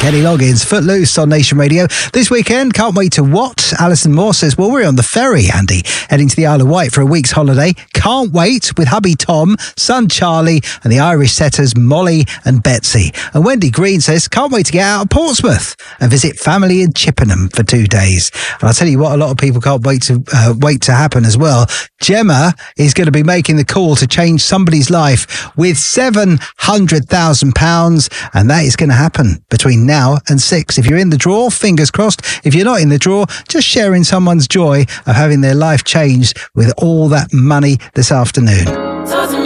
Kenny Loggins, Footloose on Nation Radio. This weekend, can't wait to what? Alison Moore says, well, we're on the ferry, Andy, heading to the Isle of Wight for a week's holiday. Can't wait with hubby Tom, son Charlie, and the Irish setters Molly and Betsy. And Wendy Green says, can't wait to get out of Portsmouth and visit family in Chippenham for 2 days. And I'll tell you what, a lot of people can't wait to happen as well. Gemma is going to be making the call to change somebody's life with £700,000, and that is going to happen between now and 6. If you're in the draw, fingers crossed. If you're not in the draw, just sharing someone's joy of having their life changed with all that money this afternoon.